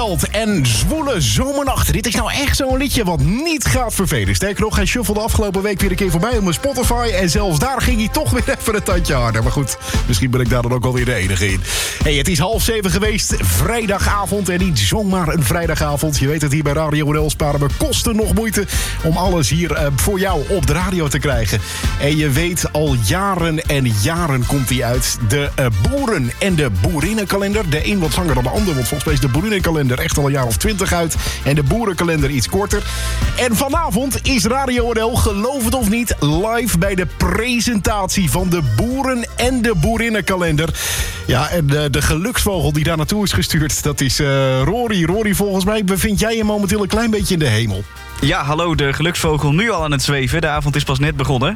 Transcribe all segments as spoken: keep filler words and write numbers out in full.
En zwoele zomernacht. Dit is nou echt zo'n liedje wat niet gaat vervelen. Sterker nog, hij shuffelde afgelopen week weer een keer voorbij op mijn Spotify. En zelfs daar ging hij toch weer even een tandje harder. Maar goed, misschien ben ik daar dan ook alweer de enige in. Hey, het is half zeven geweest. Vrijdagavond. En niet zomaar een vrijdagavond. Je weet het, hier bij Radio N L sparen we kosten nog moeite om alles hier uh, voor jou op de radio te krijgen. En je weet, al jaren en jaren komt die uit. De uh, boeren- en de boerinnenkalender. De een wat langer dan de ander, want volgens mij is de boerinnenkalender echt al een jaar of twintig uit. En de boerenkalender iets korter. En vanavond is Radio N L, geloof het of niet, live bij de presentatie van de boeren- en de boerinnenkalender. Ja, en de, de geluksvogel die daar naartoe is gestuurd, dat is uh, Rory. Rory, volgens mij bevind jij je momenteel een klein beetje in de hemel. Ja, hallo, de geluksvogel nu al aan het zweven. De avond is pas net begonnen.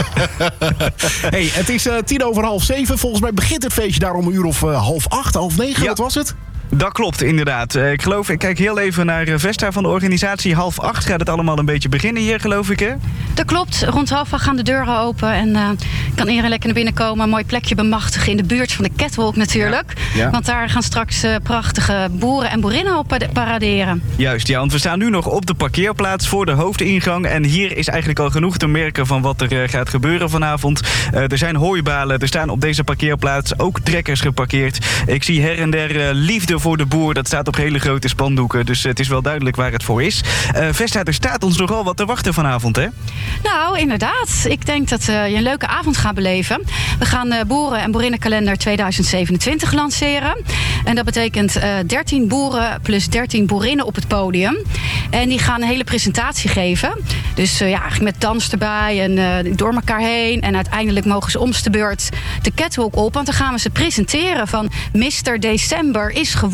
Hey, het is uh, tien over half zeven. Volgens mij begint het feestje daar om een uur of uh, half acht, half negen. Ja. Wat was het? Dat klopt, inderdaad. Uh, ik geloof, ik kijk heel even naar Vesta van de organisatie. Half acht gaat het allemaal een beetje beginnen hier, geloof ik, hè? Dat klopt. Rond half acht gaan de deuren open. En uh, kan iedereen lekker naar binnen komen. Een mooi plekje bemachtigen in de buurt van de Catwalk natuurlijk. Ja. Ja. Want daar gaan straks uh, prachtige boeren en boerinnen op paraderen. Juist, ja, want we staan nu nog op de parkeerplaats voor de hoofdingang. En hier is eigenlijk al genoeg te merken van wat er uh, gaat gebeuren vanavond. Uh, er zijn hooibalen, er staan op deze parkeerplaats ook trekkers geparkeerd. Ik zie her en der uh, liefde voor de boer. Dat staat op hele grote spandoeken. Dus het is wel duidelijk waar het voor is. Uh, Vesta, er staat ons nogal wat te wachten vanavond, hè? Nou, inderdaad. Ik denk dat uh, je een leuke avond gaat beleven. We gaan de boeren- en boerinnenkalender tweeduizend zevenentwintig lanceren. En dat betekent uh, dertien boeren plus dertien boerinnen op het podium. En die gaan een hele presentatie geven. Dus uh, ja, eigenlijk met dans erbij en uh, door elkaar heen. En uiteindelijk mogen ze om de beurt de catwalk op. Want dan gaan we ze presenteren van mister December is geworden.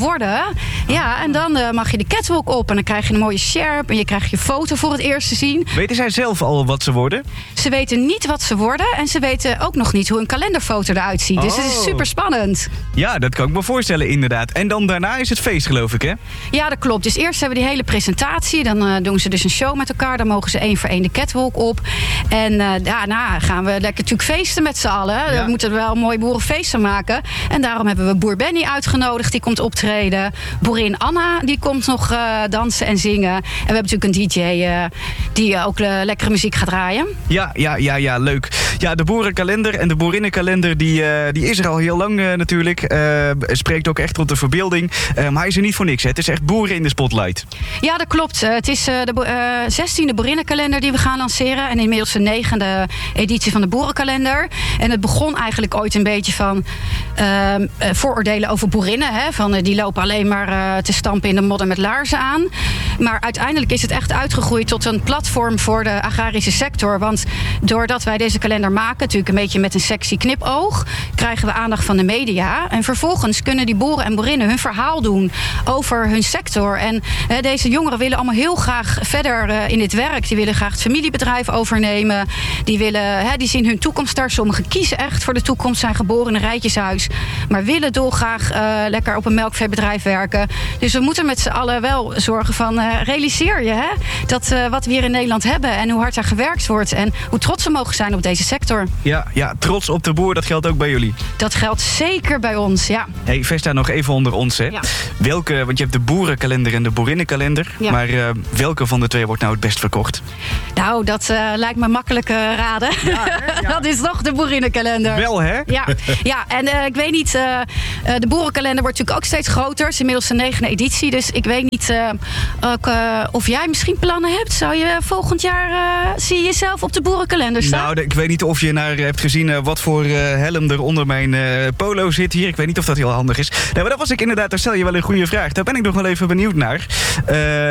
Ja, en dan uh, mag je de catwalk op. En dan krijg je een mooie sjerp. En je krijgt je foto voor het eerst te zien. Weten zij zelf al wat ze worden? Ze weten niet wat ze worden. En ze weten ook nog niet hoe een kalenderfoto eruit ziet. Dus oh. het is super spannend. Ja, dat kan ik me voorstellen, inderdaad. En dan daarna is het feest, geloof ik, hè? Ja, dat klopt. Dus eerst hebben we die hele presentatie. Dan uh, doen ze dus een show met elkaar. Dan mogen ze één voor één de catwalk op. En uh, daarna gaan we lekker natuurlijk feesten met z'n allen. Ja. We moeten er wel een mooi boerenfeest van maken. En daarom hebben we boer Benny uitgenodigd. Die komt optreden. Boerin Anna, die komt nog uh, dansen en zingen. En we hebben natuurlijk een D J uh, die uh, ook uh, lekkere muziek gaat draaien. Ja, ja, ja, ja, leuk. Ja, de boerenkalender en de boerinnenkalender, die, uh, die is er al heel lang uh, natuurlijk. Uh, spreekt ook echt tot de verbeelding. Uh, maar hij is er niet voor niks, hè? Het is echt boeren in de spotlight. Ja, dat klopt. Uh, het is uh, de uh, zestiende boerinnenkalender die we gaan lanceren. En inmiddels de negende editie van de boerenkalender. En het begon eigenlijk ooit een beetje van uh, vooroordelen over boerinnen. Hè? Van, uh, die lopen alleen maar uh, te stampen in de modder met laarzen aan. Maar uiteindelijk is het echt uitgegroeid tot een platform voor de agrarische sector. Want doordat wij deze kalender maken, natuurlijk een beetje met een sexy knipoog, krijgen we aandacht van de media. En vervolgens kunnen die boeren en boerinnen hun verhaal doen over hun sector. En uh, deze jongeren willen allemaal heel graag verder uh, in dit werk. Die willen graag het familiebedrijf overnemen. Die, willen, uh, die zien hun toekomst daar. Sommigen kiezen echt voor de toekomst, zijn geboren in een rijtjeshuis. Maar willen dolgraag uh, lekker op een melkveebedrijf werken. Dus we moeten met z'n allen wel zorgen van uh, realiseer je hè, dat uh, wat we hier in Nederland hebben en hoe hard er gewerkt wordt en hoe trots we mogen zijn op deze sector. Ja, ja, trots op de boer, dat geldt ook bij jullie. Dat geldt zeker bij ons, ja. Hey, Vesta, nog even onder ons, hè? Ja. Welke, want je hebt de boerenkalender en de boerinnenkalender. Ja. Maar uh, welke van de twee wordt nou het best verkocht? Nou, dat uh, lijkt me makkelijk uh, raden. Ja, ja. Dat is toch de boerinnenkalender. Wel, hè? Ja, ja en uh, ik weet niet, uh, uh, de boerenkalender wordt natuurlijk ook steeds groter. Het is inmiddels de negende editie, dus ik weet niet uh, ook, uh, of jij misschien plannen hebt. Zou je volgend jaar, uh, zie je jezelf op de boerenkalender staan? Nou, ik weet niet of je naar hebt gezien uh, wat voor uh, helm er onder mijn uh, polo zit hier. Ik weet niet of dat heel handig is. Nee, maar dat was ik inderdaad, daar stel je wel een goede vraag. Daar ben ik nog wel even benieuwd naar. Uh,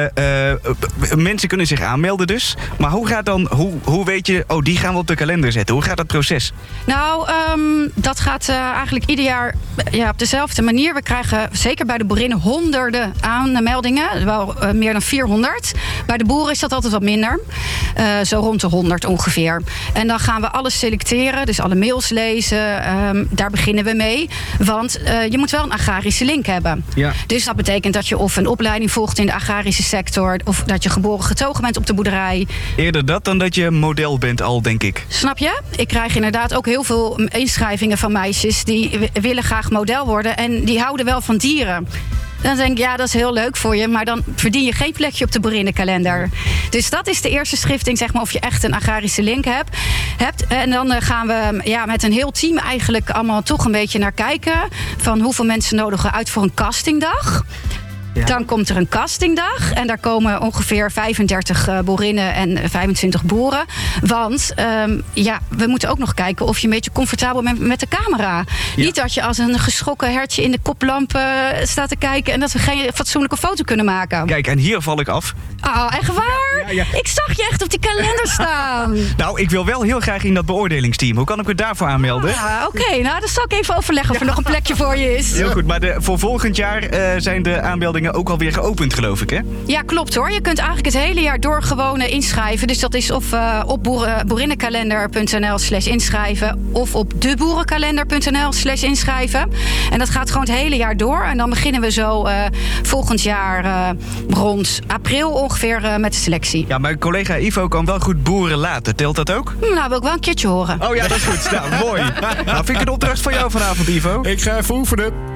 uh, mensen kunnen zich aanmelden dus. Maar hoe gaat dan, hoe, hoe weet je, oh, die gaan we op de kalender zetten? Hoe gaat dat proces? Nou, um, dat gaat uh, eigenlijk ieder jaar ja, op dezelfde manier. We krijgen zeker bij de boerinnen honderden aanmeldingen. Wel uh, meer dan vierhonderd. Bij de boeren is dat altijd wat minder. Uh, zo rond de honderd ongeveer. En dan gaan we alles selecteren. Dus alle mails lezen. Um, daar beginnen we mee. Want uh, je moet wel een agrarische link hebben. Ja. Dus dat betekent dat je of een opleiding volgt in de agrarische sector. Of dat je geboren getogen bent op de boerderij. Eerder dat dan dat je model bent al, denk ik. Snap je? Ik krijg inderdaad ook heel veel inschrijvingen van meisjes die w- willen graag model worden. En die houden wel van dieren. Dan denk ik, ja, dat is heel leuk voor je. Maar dan verdien je geen plekje op de boerinnenkalender. Dus dat is de eerste schifting, zeg maar, of je echt een agrarische link hebt. hebt. En dan uh, gaan we ja, met een heel team eigenlijk allemaal toch een beetje naar kijken. Van hoeveel mensen nodigen uit voor een castingdag. Ja. Dan komt er een castingdag. En daar komen ongeveer vijfendertig uh, boerinnen en vijfentwintig boeren. Want um, ja, we moeten ook nog kijken of je een beetje comfortabel bent met de camera. Ja. Niet dat je als een geschrokken hertje in de koplamp uh, staat te kijken en dat we geen fatsoenlijke foto kunnen maken. Kijk, en hier val ik af. Oh, echt waar? Ja, ja, ja. Ik zag je echt op die kalender staan. Nou, ik wil wel heel graag in dat beoordelingsteam. Hoe kan ik me daarvoor aanmelden? Ah, Oké, okay. Nou, dan zal ik even overleggen of er nog een plekje voor je is. Heel goed, maar de, voor volgend jaar uh, zijn de aanmeldingen ook alweer geopend, geloof ik, hè? Ja, klopt hoor. Je kunt eigenlijk het hele jaar door gewoon uh, inschrijven. Dus dat is of uh, op boeren, boerinnenkalender.nl slash inschrijven... of op deboerenkalender.nl slash inschrijven. En dat gaat gewoon het hele jaar door. En dan beginnen we zo uh, volgend jaar uh, rond april ongeveer uh, met de selectie. Ja, mijn collega Ivo kan wel goed boeren laten. Telt dat ook? Nou, wil ik wel een keertje horen. Oh ja, dat is goed. Nou, mooi. Nou, vind ik een opdracht voor jou vanavond, Ivo. Ik ga even oefenen.